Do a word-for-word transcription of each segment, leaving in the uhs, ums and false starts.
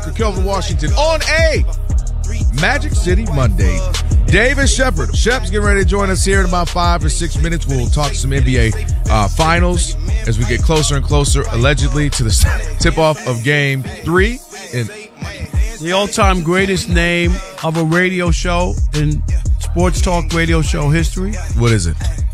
for Kelvin Washington on a Magic City Monday. David Shepard. Shep's getting ready to join us here in about five or six minutes. We'll talk some N B A uh, finals as we get closer and closer, allegedly, to the tip-off of Game three. And the all-time greatest name of a radio show in sports talk radio show history. What is it?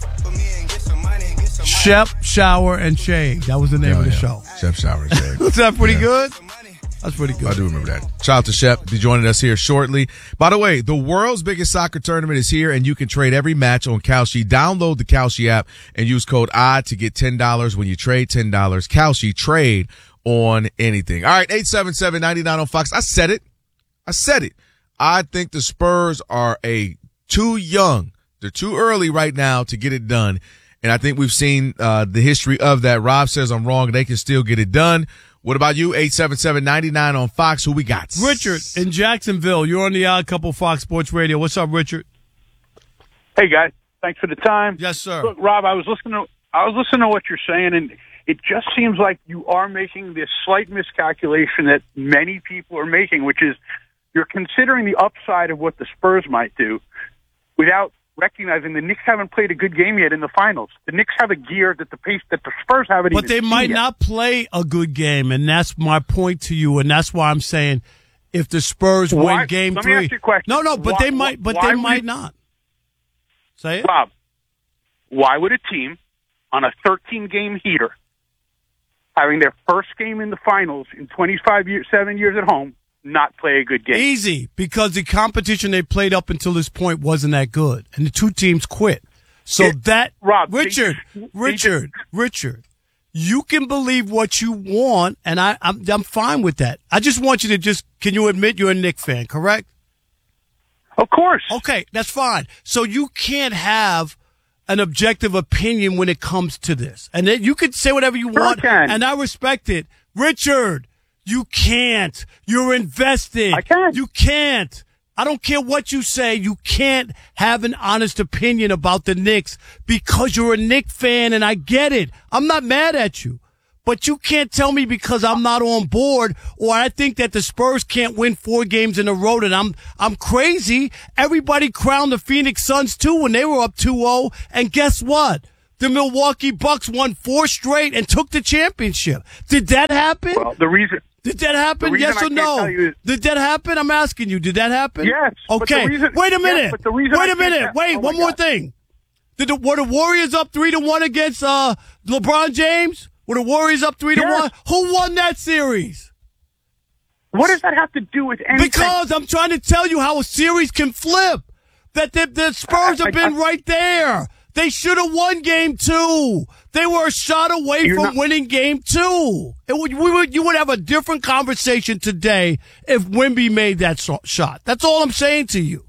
Shep, Shower, and Shade. That was the name oh, of the yeah. show. Shep, Shower, and Shade. Was that pretty yeah. good? That's pretty good. I do remember that. Shout out to Shep. Be joining us here shortly. By the way, the world's biggest soccer tournament is here, and you can trade every match on Kalshi. Download the Kalshi app and use code O D D to get ten dollars when you trade ten dollars. Kalshi, trade on anything. All right, eight seven seven, nine nine on Fox. I said it. I said it. I think the Spurs are a too young. They're too early right now to get it done. And I think we've seen uh, the history of that. Rob says I'm wrong. They can still get it done. What about you? eight seven seven, nine nine on Fox. Who we got? Richard in Jacksonville. You're on the Odd Couple Fox Sports Radio. What's up, Richard? Hey, guys. Thanks for the time. Yes, sir. Look, Rob, I was listening to I was listening to what you're saying, and it just seems like you are making this slight miscalculation that many people are making, which is you're considering the upside of what the Spurs might do without recognizing the Knicks haven't played a good game yet in the finals. The Knicks have a gear that the pace that the Spurs haven't but even they seen might yet. not play a good game, and that's my point to you, and that's why I'm saying if the Spurs Why? win game Let three. me ask you a question. No, no, but Why- they might but why they would might it- not. Say it. Rob, why would a team on a thirteen-game heater having their first game in the finals in twenty-five years, seven years at home, not play a good game? Easy, because the competition they played up until this point wasn't that good, and the two teams quit. So It- that, Rob, they Richard, just- they Richard, Richard, you can believe what you want, and I, I'm, I'm fine with that. I just want you to just, can you admit you're a Knicks fan, correct? Of course. Okay, that's fine. So you can't have an objective opinion when it comes to this. And then you can say whatever you Sure I want, can. and I respect it. Richard, you can't. You're invested. I can't. You can't. I don't care what you say. You can't have an honest opinion about the Knicks because you're a Knicks fan, and I get it. I'm not mad at you. But you can't tell me because I'm not on board or I think that the Spurs can't win four games in a row that I'm I'm crazy. Everybody crowned the Phoenix Suns too when they were up two oh. And guess what? The Milwaukee Bucks won four straight and took the championship. Did that happen? Well, the reason Did that happen? the reason Yes I or can't no? tell you is- Did that happen? I'm asking you. Did that happen? Yes, but the Okay. reason- Wait a yes, minute. but the reason I Wait a can't minute. tell- Wait, oh one my more God. thing. Did the, were the Warriors up three to one against uh, LeBron James? Were the Warriors up three to Yes. one? Who won that series? what does that have to do with anything? Because I'm trying to tell you how a series can flip. That the, the Spurs I- have I- been right there. They should have won game two. They were a shot away You're from not- winning game two. It would, we would, you would have a different conversation today if Wemby made that so- shot. That's all I'm saying to you.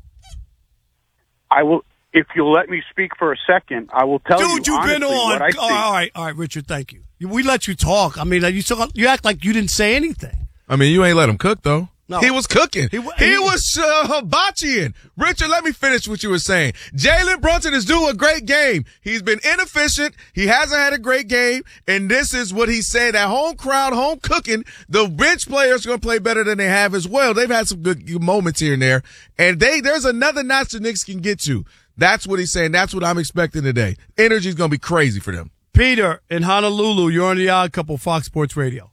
I will, if you'll let me speak for a second, I will tell you Dude, you've been honestly on. what I Oh, see. all right, all right, Richard, thank you. We let you talk. I mean, you, still, you act like you didn't say anything. I mean, you ain't let him cook, though. No. He was cooking. He He, wa- he- was uh, hibachiing. Richard, let me finish what you were saying. Jalen Brunson is doing a great game. He's been inefficient. He hasn't had a great game. And this is what he said. At home crowd, home cooking, the bench players are going to play better than they have as well. They've had some good moments here and there. And they there's another notch the Knicks can get to. That's what he's saying. That's what I'm expecting today. Energy's going to be crazy for them. Peter in Honolulu, you're on the Odd Couple Fox Sports Radio.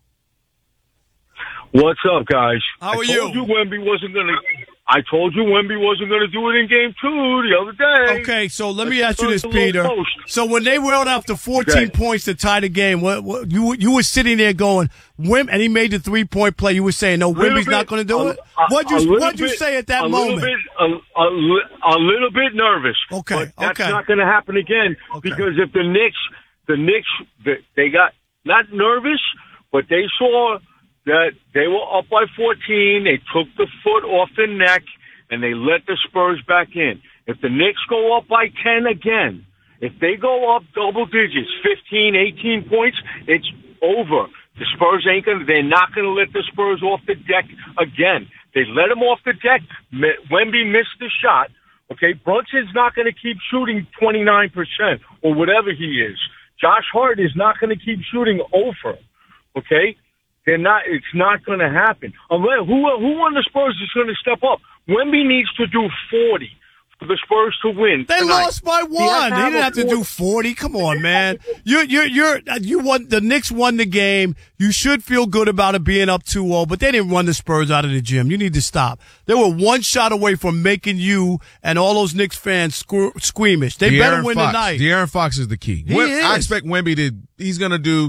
What's up, guys? How I are told you? you Wemby wasn't gonna. I told you Wemby wasn't gonna do it in Game Two the other day. Okay, so let me Let's ask you this, put a little Peter. post. So when they went after fourteen Okay. points to tie the game, what, what you you were sitting there going, Wim, and he made the three point play. You were saying, no, Little Wimby's bit- not going to do a- it. a- What'd a you little What'd you bit- say at that a moment? Little bit, a, a, li- a little bit nervous. Okay, but that's okay. not going to happen again Okay. because if the Knicks, the Knicks, the- they got not nervous, but they saw that they were up by fourteen. They took the foot off the neck and they let the Spurs back in. If the Knicks go up by ten again, if they go up double digits, fifteen, eighteen points, it's over. The Spurs ain't gonna, they're not gonna let the Spurs off the deck again. They let them off the deck. Wemby missed the shot. Okay, Brunson's not gonna keep shooting twenty-nine percent or whatever he is. Josh Hart is not gonna keep shooting over. Okay? they're not. It's not going to happen. Unless, who who on the Spurs is going to step up? Wemby needs to do forty for the Spurs to win. They tonight. lost by one. He, he didn't have to do forty. Come on, man. You you you're you won. The Knicks won the game. You should feel good about it being up two oh, but they didn't run the Spurs out of the gym. You need to stop. They were one shot away from making you and all those Knicks fans sque- squeamish. They De'Aaron better win Fox. tonight. De'Aaron Fox is the key. He Wem- is. I expect Wemby to. He's going to do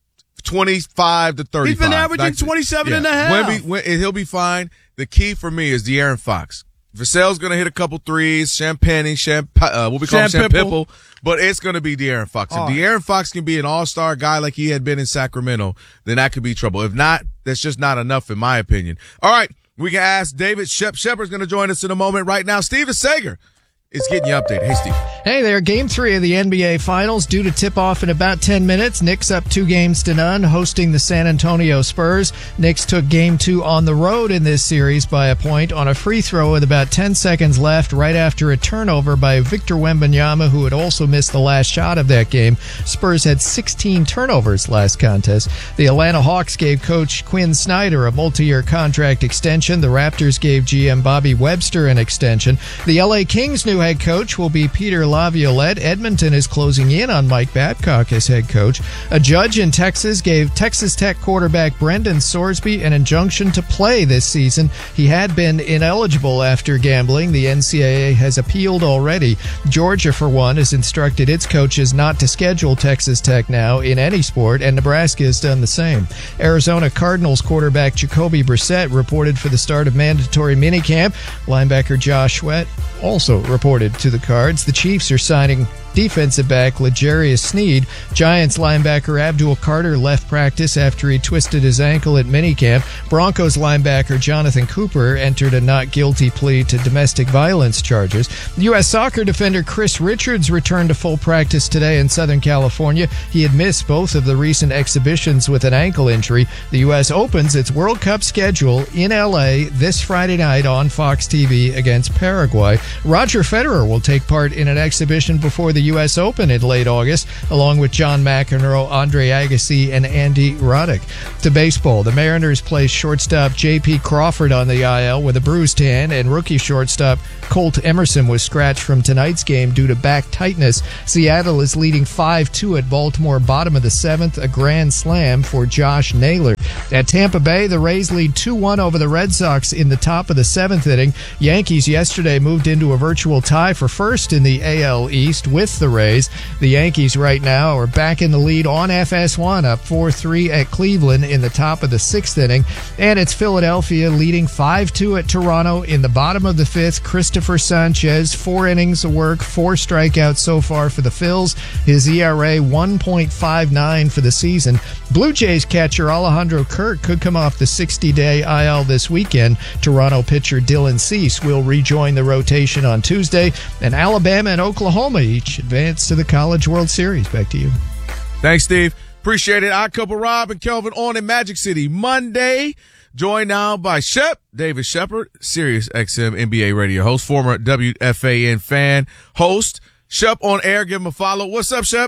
twenty-five to thirty-five. He's been averaging That's it. twenty-seven yeah. and a half. Wemby, Wem- he'll be fine. The key for me is De'Aaron Fox. Vassell's going to hit a couple threes. Champagne, Champ, uh, what we call him, Champ Champipple. But it's going to be De'Aaron Fox. If All right. De'Aaron Fox can be an all-star guy like he had been in Sacramento, then that could be trouble. If not, that's just not enough in my opinion. All right, we can ask David Shep. Shepard's going to join us in a moment right now. Steven Sager is getting you updated. Hey, Steve. Hey there, game three of the N B A Finals due to tip off in about ten minutes. Knicks up two games to none, hosting the San Antonio Spurs. Knicks took game two on the road in this series by a point on a free throw with about ten seconds left right after a turnover by Victor Wembanyama, who had also missed the last shot of that game. Spurs had sixteen turnovers last contest. The Atlanta Hawks gave coach Quinn Snyder a multi-year contract extension. The Raptors gave G M Bobby Webster an extension. The L A Kings' new head coach will be Peter Laviolette. Edmonton is closing in on Mike Babcock as head coach. A judge in Texas gave Texas Tech quarterback Brendan Sorsby an injunction to play this season. He had been ineligible after gambling. The N C double A has appealed already. Georgia, for one, has instructed its coaches not to schedule Texas Tech now in any sport, and Nebraska has done the same. Arizona Cardinals quarterback Jacoby Brissett reported for the start of mandatory minicamp. Linebacker Josh Sweat also reported to the Cards. The Chiefs are signing defensive back L'Jarius Sneed. Giants linebacker Abdul Carter left practice after he twisted his ankle at minicamp. Broncos linebacker Jonathan Cooper entered a not guilty plea to domestic violence charges. U S soccer defender Chris Richards returned to full practice today in Southern California. He had missed both of the recent exhibitions with an ankle injury. The U S opens its World Cup schedule in L A this Friday night on Fox T V against Paraguay. Roger Federer will take part in an exhibition before the U S Open in late August, along with John McEnroe, Andre Agassi, and Andy Roddick. To baseball, the Mariners placed shortstop J P Crawford on the I L with a bruised hand, and rookie shortstop Colt Emerson was scratched from tonight's game due to back tightness. Seattle is leading five two at Baltimore, bottom of the seventh, a grand slam for Josh Naylor. At Tampa Bay, the Rays lead two one over the Red Sox in the top of the seventh inning. Yankees yesterday moved into a virtual tie for first in the A L East with the Rays. The Yankees right now are back in the lead on F S one, up four three at Cleveland in the top of the sixth inning. And it's Philadelphia leading five two at Toronto in the bottom of the fifth. Christopher Sanchez, four innings of work, four strikeouts so far for the Phils. His E R A one point five nine for the season. Blue Jays catcher Alejandro Kirk could come off the sixty-day I L this weekend. Toronto pitcher Dylan Cease will rejoin the rotation on Tuesday. And Alabama and Oklahoma each advance to the College World Series. Back to you. Thanks, Steve. Appreciate it. I couple Rob and Kelvin on in Magic City Monday. Joined now by Shep, David Shepard, Sirius X M N B A radio host, former W F A N fan host. Shep on air. Give him a follow. What's up, Shep?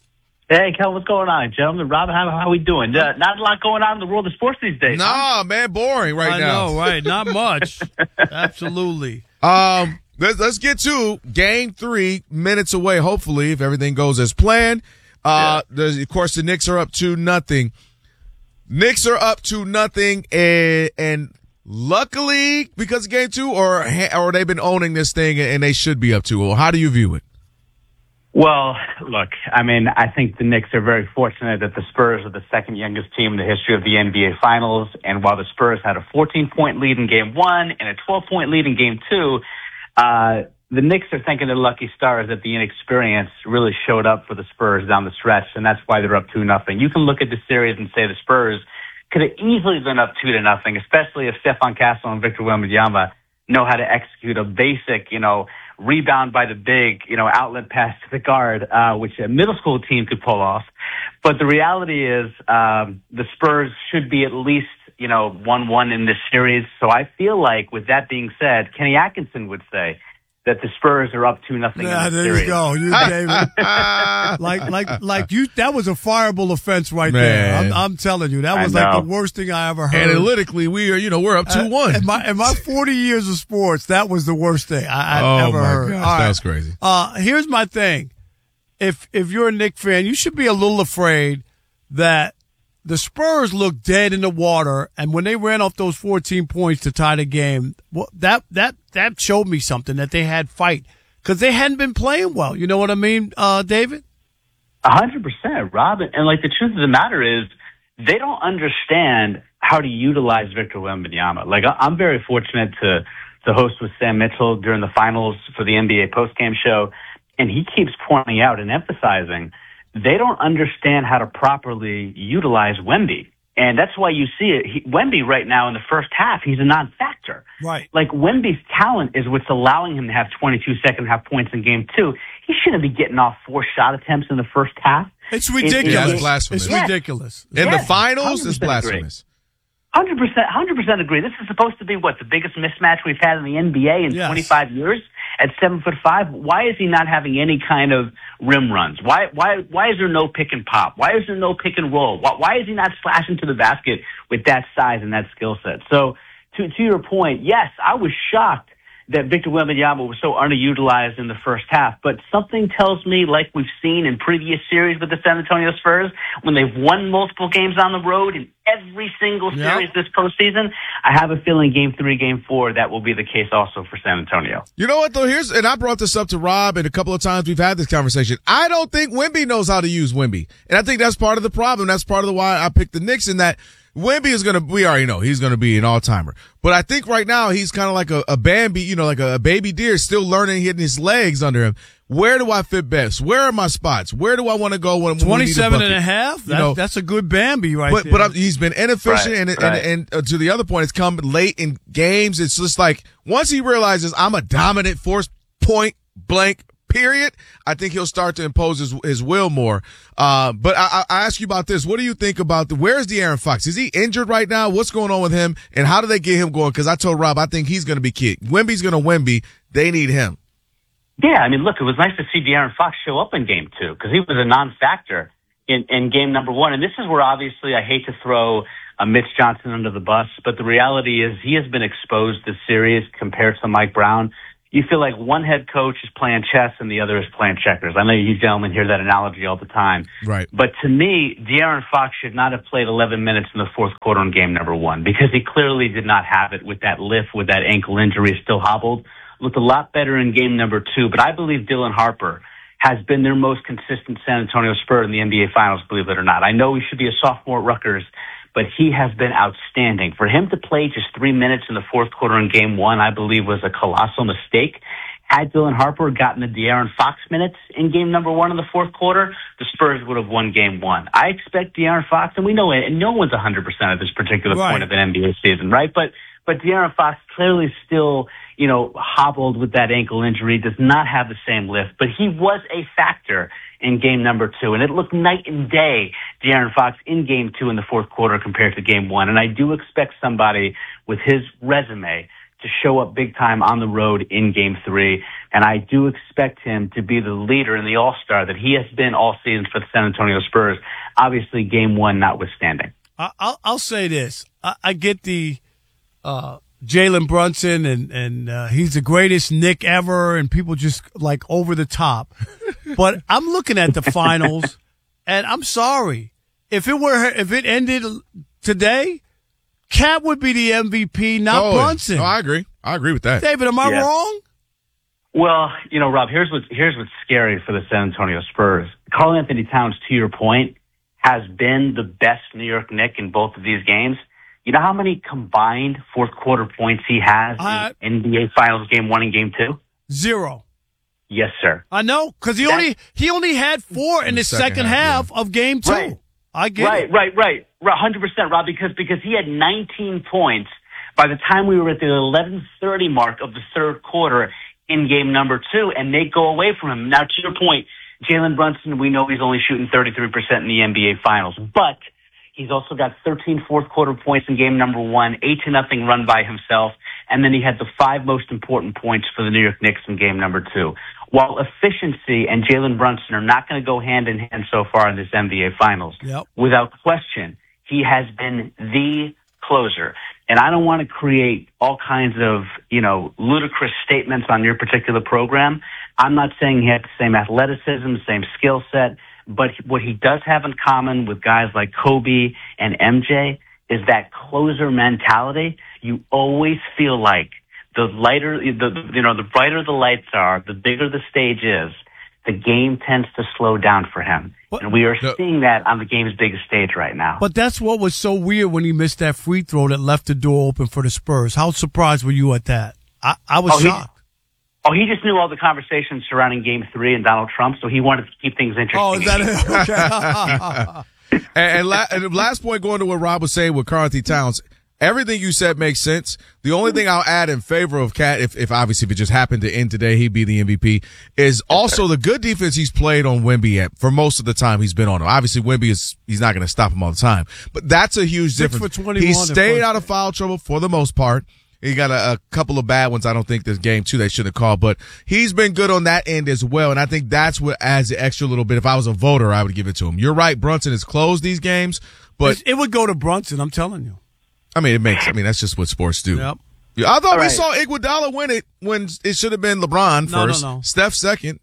Hey, Kel, what's going on, gentlemen? Rob, how how we doing? Uh, not a lot going on in the world of sports these days. Nah, huh? man, boring right I now. I know, right? Not much. Absolutely. Um, let's, let's get to game three, minutes away, hopefully, if everything goes as planned. Uh, yeah. Of course, the Knicks are up to nothing. Knicks are up to nothing, and, and luckily, because of game two, or, or they've been owning this thing, and they should be up to. Well, how do you view it? Well, look, I mean, I think the Knicks are very fortunate that the Spurs are the second youngest team in the history of the N B A Finals. And while the Spurs had a fourteen-point lead in game one and a twelve-point lead in game two, uh, the Knicks are thanking their lucky stars that the inexperience really showed up for the Spurs down the stretch, and that's why they're up two nothing. You can look at the series and say the Spurs could have easily been up two to nothing, especially if Stephon Castle and Victor Wembanyama know how to execute a basic, you know, rebound by the big, you know, outlet pass to the guard, uh, which a middle school team could pull off. But the reality is, um, the Spurs should be at least, you know, one one in this series. So I feel like, with that being said, Kenny Atkinson would say that the Spurs are up two nothing. Yeah, in the there series. you go, you David. like, like, like you. That was a fireable offense right Man. there. I'm, I'm telling you, that was I like know. the worst thing I ever heard. Analytically, we are, you know, we're up two one. Uh, in my in my forty years of sports, that was the worst thing I, I've oh ever my heard. gosh, All right. that was crazy. Uh, here's my thing: if if you're a Knicks fan, you should be a little afraid that the Spurs looked dead in the water, and when they ran off those fourteen points to tie the game, well, that that that showed me something, that they had fight, because they hadn't been playing well. You know what I mean, uh, David? A hundred percent, Rob. And like the truth of the matter is, they don't understand how to utilize Victor Wembanyama. Like I- I'm very fortunate to to host with Sam Mitchell during the finals for the N B A postgame show, and he keeps pointing out and emphasizing they don't understand how to properly utilize Wemby. And that's why you see it. He, Wemby right now in the first half, he's a non-factor. Right. Like Wemby's talent is what's allowing him to have twenty-two second half points in game two. He shouldn't be getting off four shot attempts in the first half. It's It- ridiculous. Yeah, it's blasphemous. It's Yeah. ridiculous. In the Yes, finals, it's one hundred percent agree. blasphemous. Hundred percent, hundred percent agree. This is supposed to be what the biggest mismatch we've had in the N B A in Yes. twenty-five years. At seven foot five, why is he not having any kind of rim runs? Why, why, why is there no pick and pop? Why is there no pick and roll? Why, why is he not slashing to the basket with that size and that skill set? So, to to your point, yes, I was shocked that Victor Wembanyama was so underutilized in the first half. But something tells me, like we've seen in previous series with the San Antonio Spurs, when they've won multiple games on the road in every single Yep. series this postseason, I have a feeling game three, game four, that will be the case also for San Antonio. You know what, though? Here's, and I brought this up to Rob, and a couple of times we've had this conversation. I don't think Wemby knows how to use Wemby. And I think that's part of the problem. That's part of the why I picked the Knicks, in that Wemby is going to, we already know, he's going to be an all-timer. But I think right now he's kind of like a, a Bambi, you know, like a, a baby deer still learning, hitting his legs under him. Where do I fit best? Where are my spots? Where do I want to go when, when we need a twenty-seven and bucket? a half? You That, know, that's a good Bambi right but there. but I'm, he's been inefficient, Right, and, right. and and uh, to the other point, it's come late in games. It's just like once he realizes I'm a dominant force, point blank, period, I think he'll start to impose his his will more. Uh, but I, I ask you about this: what do you think about the? Where's De'Aaron Fox? Is he injured right now? What's going on with him? And how do they get him going? Because I told Rob I think he's going to be key. Wemby's going to Wemby. They need him. Yeah, I mean, look, it was nice to see De'Aaron Fox show up in game two because he was a non-factor in, in game number one. And this is where, obviously, I hate to throw uh, Mitch Johnson under the bus, but the reality is he has been exposed this series compared to Mike Brown. You feel like one head coach is playing chess and the other is playing checkers. I know you gentlemen hear that analogy all the time. Right. But to me, De'Aaron Fox should not have played eleven minutes in the fourth quarter in game number one because he clearly did not have it with that lift, with that ankle injury, still hobbled. Looked a lot better in game number two, but I believe Dylan Harper has been their most consistent San Antonio Spur in the N B A Finals, believe it or not. I know he should be a sophomore at Rutgers, but he has been outstanding. For him to play just three minutes in the fourth quarter in game one, I believe was a colossal mistake. Had Dylan Harper gotten the De'Aaron Fox minutes in game number one in the fourth quarter, the Spurs would have won game one. I expect De'Aaron Fox, and we know it, and no one's one hundred percent at this particular Right. point of an N B A season, right? But but De'Aaron Fox clearly still, you know, hobbled with that ankle injury, does not have the same lift, but he was a factor in game number two. And it looked night and day, De'Aaron Fox in game two in the fourth quarter compared to game one. And I do expect somebody with his resume to show up big time on the road in game three. And I do expect him to be the leader and the all-star that he has been all season for the San Antonio Spurs, obviously game one notwithstanding. I, I'll, I'll say this. I, I get the uh, Jalen Brunson, and, and uh, he's the greatest Nick ever, and people just like over the top. But I'm looking at the finals, and I'm sorry. If it were, if it ended today, Cat would be the M V P, not oh, Brunson. Oh, I agree. I agree with that. David, am I Yeah. wrong? Well, you know, Rob, here's what's, here's what's scary for the San Antonio Spurs. Karl Anthony Towns, to your point, has been the best New York Knick in both of these games. You know how many combined fourth quarter points he has Uh, in N B A Finals game one and game two? Zero. Yes, sir. I know, because he That- only he only had four in the second, half, of game two. Right. I get Right, it. right, right. one hundred percent, Rob, because, because he had nineteen points by the time we were at the eleven thirty mark of the third quarter in game number two, and they go away from him. Now, to your point, Jalen Brunson, we know he's only shooting thirty-three percent in the N B A Finals, but he's also got thirteen fourth quarter points in game number one, eight to nothing run by himself. and then he had the five most important points for the New York Knicks in game number two. While efficiency and Jalen Brunson are not going to go hand in hand so far in this N B A Finals, yep. without question, he has been the closer. And I don't want to create all kinds of, you know, ludicrous statements on your particular program. I'm not saying he had the same athleticism, the same skill set, but what he does have in common with guys like Kobe and M J is that closer mentality. You always feel like the lighter, the, you know, the brighter the lights are, the bigger the stage is, the game tends to slow down for him. But, and we are no. seeing that on the game's biggest stage right now. But that's what was so weird when he missed that free throw that left the door open for the Spurs. How surprised were you at that? I, I was oh, shocked. He, oh, he just knew all the conversations surrounding Game three and Donald Trump, so he wanted to keep things interesting. Oh, is that it? Okay. and, and, la- and the last point, going to what Rob was saying with Karl-Anthony Towns, everything you said makes sense. The only thing I'll add in favor of Cat, if, if obviously if it just happened to end today, he'd be the M V P, is also the good defense he's played on Wemby at, for most of the time he's been on him. Obviously, Wemby is, he's not going to stop him all the time, but that's a huge Six difference. For he stayed out of foul trouble for the most part. He got a, a couple of bad ones. I don't think this game two they should have called, but he's been good on that end as well. And I think that's what adds the extra little bit. If I was a voter, I would give it to him. You're right. Brunson has closed these games, but it would go to Brunson. I'm telling you. I mean, it makes, I mean, that's just what sports do. Yep. Yeah, I thought All we right. saw Iguodala win it when it should have been LeBron No, first. no, no. Steph second.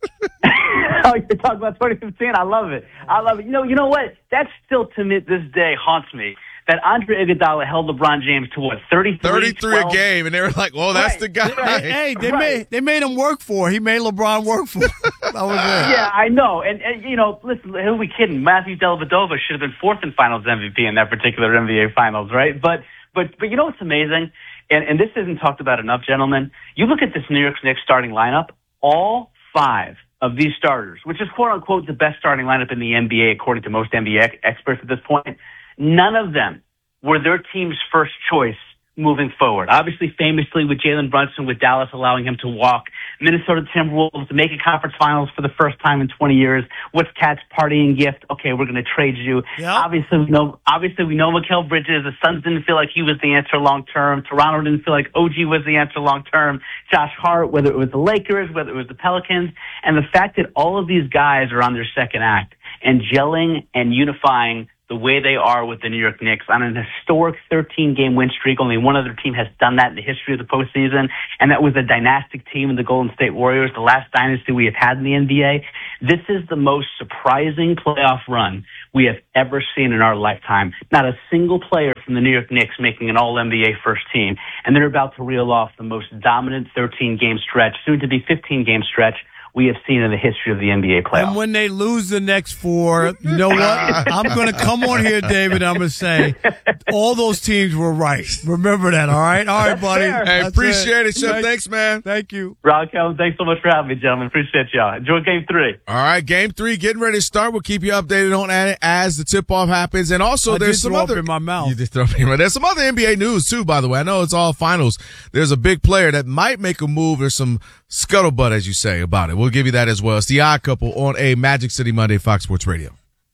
Oh, you're talking about twenty fifteen. I love it. I love it. You know, you know what? That still to me this day haunts me. That Andre Iguodala held LeBron James to what, thirty-three? thirty-three a game, and they were like, well, that's Right. the guy. Right. Hey, they Right. made they made him work for it. He made LeBron work for it. That was it. Yeah, I know. And, and, you know, listen, who are we kidding? Matthew Dellavedova should have been fourth in Finals M V P in that particular N B A Finals, right? But but but you know what's amazing? And, and this isn't talked about enough, gentlemen. You look at this New York Knicks starting lineup, all five of these starters, which is quote-unquote the best starting lineup in the N B A according to most N B A experts at this point, none of them were their team's first choice moving forward. Obviously, famously with Jalen Brunson, with Dallas allowing him to walk. Minnesota Timberwolves to make a conference finals for the first time in twenty years. What's Cat's partying gift? Okay, we're going to trade you. Yep. Obviously, we know, obviously we know Mikal Bridges. The Suns didn't feel like he was the answer long term. Toronto didn't feel like O G was the answer long term. Josh Hart, whether it was the Lakers, whether it was the Pelicans, and the fact that all of these guys are on their second act and gelling and unifying the way they are with the New York Knicks on an historic thirteen-game win streak. Only one other team has done that in the history of the postseason, and that was a dynastic team in the Golden State Warriors, the last dynasty we have had in the N B A. This is the most surprising playoff run we have ever seen in our lifetime. Not a single player from the New York Knicks making an all-N B A first team, and they're about to reel off the most dominant thirteen-game stretch, soon to be fifteen-game stretch, we have seen in the history of the N B A playoffs. And when they lose the next four, you know what? I'm going to come on here, David. I'm going to say all those teams were right. Remember that, all right? All right, buddy. fair. Hey, That's appreciate it, Chef. Thank- Thanks, man. Thank you. Ron Kelvin, thanks so much for having me, gentlemen. Appreciate y'all. Enjoy game three. All right, game three getting ready to start. We'll keep you updated on it as the tip-off happens. And also, I there's did some throw up other in my mouth. You did throw up in my- There's some other N B A news too, by the way. I know it's all finals. There's a big player that might make a move. There's some scuttlebutt, as you say, about it. We'll give you that as well. It's the Odd Couple on a Magic City Monday, Fox Sports Radio.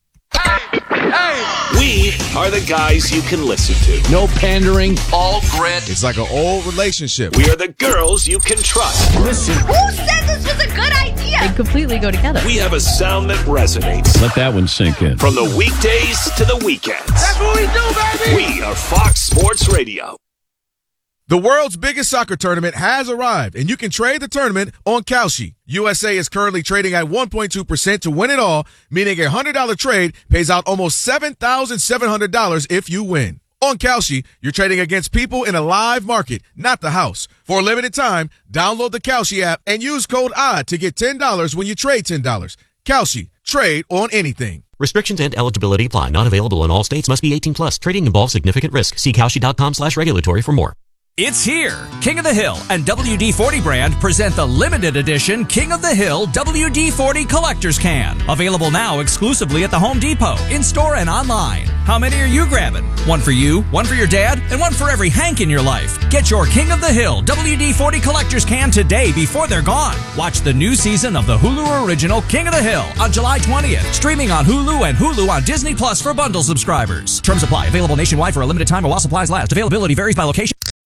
We are the guys you can listen to. No pandering. All grit. It's like an old relationship. We are the girls you can trust. Listen. Who said this was a good idea? They completely go together. We have a sound that resonates. Let that one sink in. From the weekdays to the weekends. That's what we do, baby. We are Fox Sports Radio. The world's biggest soccer tournament has arrived, and you can trade the tournament on Kalshi. U S A is currently trading at one point two percent to win it all, meaning a one hundred dollars trade pays out almost seven thousand seven hundred dollars if you win. On Kalshi, you're trading against people in a live market, not the house. For a limited time, download the Kalshi app and use code ODD to get ten dollars when you trade ten dollars. Kalshi, trade on anything. Restrictions and eligibility apply. Not available in all states. Must be eighteen plus. Trading involves significant risk. See Kalshi.com slash regulatory for more. It's here. King of the Hill and W D forty brand present the limited edition King of the Hill W D forty Collector's Can. Available now exclusively at the Home Depot, in-store and online. How many are you grabbing? One for you, one for your dad, and one for every Hank in your life. Get your King of the Hill W D forty Collector's Can today before they're gone. Watch the new season of the Hulu original King of the Hill on July twentieth. Streaming on Hulu and Hulu on Disney Plus for bundle subscribers. Terms apply. Available nationwide for a limited time while supplies last. Availability varies by location.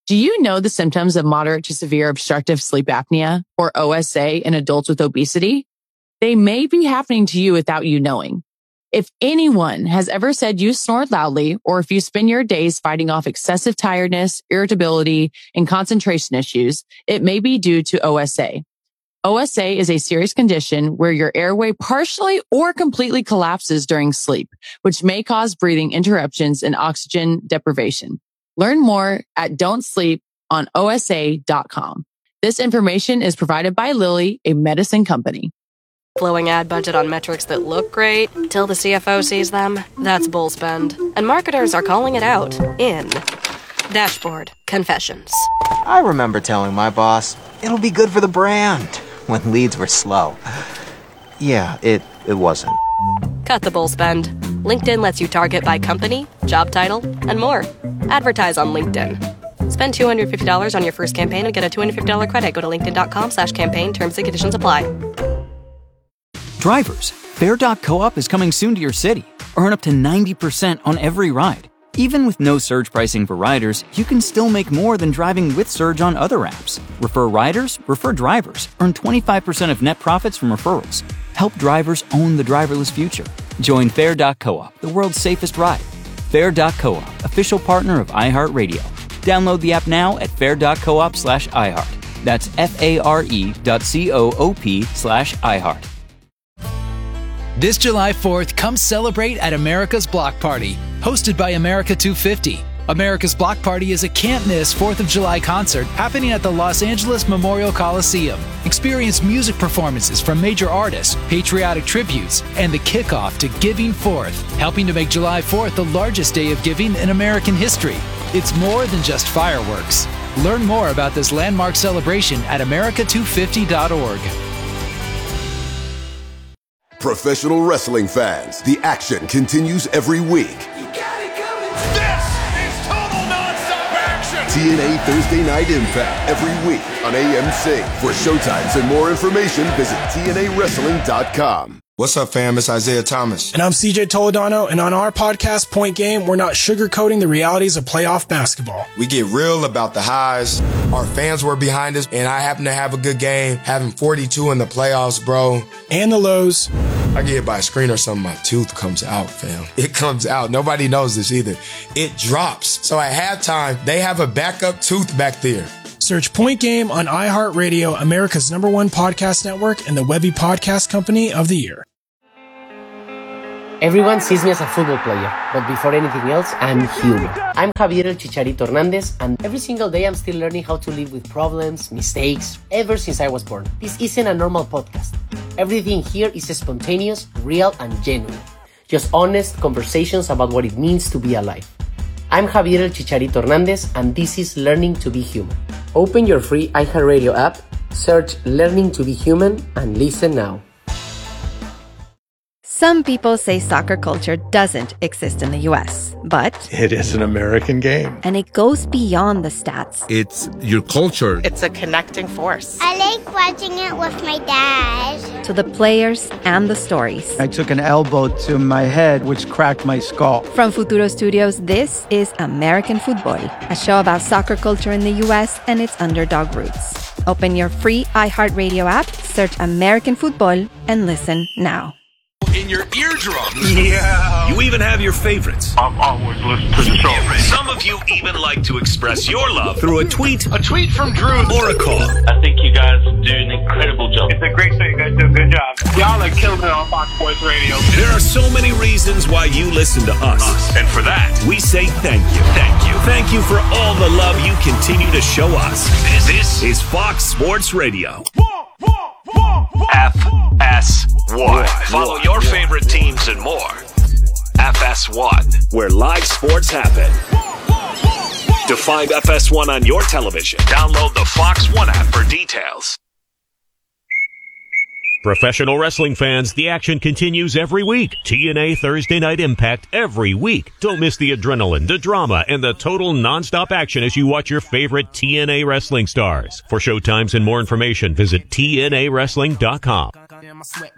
Do you know the symptoms of moderate to severe obstructive sleep apnea, or O S A, in adults with obesity? They may be happening to you without you knowing. If anyone has ever said you snore loudly, or if you spend your days fighting off excessive tiredness, irritability, and concentration issues, it may be due to O S A. O S A is a serious condition where your airway partially or completely collapses during sleep, which may cause breathing interruptions and oxygen deprivation. Learn more at don't sleep on O S A dot com. This information is provided by Lilly, a medicine company. Blowing ad budget on metrics that look great till the C F O sees them. That's bull spend. And marketers are calling it out in Dashboard Confessions. I remember telling my boss, it'll be good for the brand, when leads were slow. Yeah, it, it wasn't. Cut the bull spend. LinkedIn lets you target by company, job title, and more. Advertise on LinkedIn. Spend two hundred fifty dollars on your first campaign and get a two hundred fifty dollars credit. Go to linkedin.com slash campaign. Terms and conditions apply. Drivers, Fair dot coop is coming soon to your city. Earn up to ninety percent on every ride. Even with no surge pricing for riders, you can still make more than driving with Surge on other apps. Refer riders, refer drivers. Earn twenty-five percent of net profits from referrals. Help drivers own the driverless future. Join Fair dot coop, the world's safest ride. Fair dot coop, official partner of iHeartRadio. Download the app now at fair dot coop slash iHeart. That's F-A-R-E dot C-O-O-P slash iHeart. This July fourth, come celebrate at America's Block Party, hosted by America two fifty. America's Block Party is a can't-miss fourth of July concert happening at the Los Angeles Memorial Coliseum. Experience music performances from major artists, patriotic tributes, and the kickoff to Giving Fourth, helping to make July fourth the largest day of giving in American history. It's more than just fireworks. Learn more about this landmark celebration at America two fifty dot org. Professional wrestling fans, the action continues every week. This is total nonstop action! T N A Thursday Night Impact every week on A M C. For showtimes and more information, visit T N A wrestling dot com. What's up, fam? It's Isaiah Thomas. And I'm C J Toledano, and on our podcast, Point Game, we're not sugarcoating the realities of playoff basketball. We get real about the highs. Our fans were behind us, and I happen to have a good game, having forty-two in the playoffs, bro. And the lows. I get hit by a screen or something, my tooth comes out, fam. It comes out. Nobody knows this either. It drops. So at halftime, they have a backup tooth back there. Search Point Game on iHeartRadio, America's number one podcast network, and the Webby Podcast Company of the Year. Everyone sees me as a football player, but before anything else, I'm human. I'm Javier El Chicharito Hernandez, and every single day I'm still learning how to live with problems, mistakes, ever since I was born. This isn't a normal podcast. Everything here is spontaneous, real, and genuine. Just honest conversations about what it means to be alive. I'm Javier El Chicharito Hernandez, and this is Learning to be Human. Open your free iHeartRadio app, search Learning to be Human, and listen now. Some people say soccer culture doesn't exist in the U S, but it is an American game. And it goes beyond the stats. It's your culture. It's a connecting force. I like watching it with my dad. To the players and the stories. I took an elbow to my head, which cracked my skull. From Futuro Studios, this is American Football, a show about soccer culture in the U S and its underdog roots. Open your free iHeartRadio app, search American Football, and listen now. In your eardrums. Yeah. You even have your favorites. I've always listened to the show. Some of you even like to express your love through a tweet, a tweet from Drew, or a call. I think you guys do an incredible job. It's a great show. You guys do a good job. Y'all are killing it on Fox Sports Radio. There are so many reasons why you listen to us. us. And for that, we say thank you. Thank you. Thank you for all the love you continue to show us. This is Fox Sports Radio. F S one. Follow your favorite teams and more. F S one, where live sports happen. To find F S one on your television, download the Fox One app for details. Professional wrestling fans, the action continues every week. T N A Thursday Night Impact every week. Don't miss the adrenaline, the drama, and the total nonstop action as you watch your favorite T N A wrestling stars. For showtimes and more information, visit T N A wrestling dot com.